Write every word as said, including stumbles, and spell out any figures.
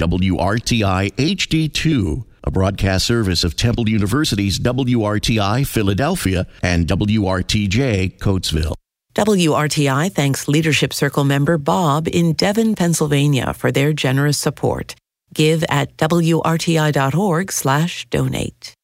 W R T I H D two, a broadcast service of Temple University's W R T I Philadelphia and W R T J Coatesville. W R T I thanks Leadership Circle member Bob in Devon, Pennsylvania for their generous support. Give at W R T I dot org slash donate.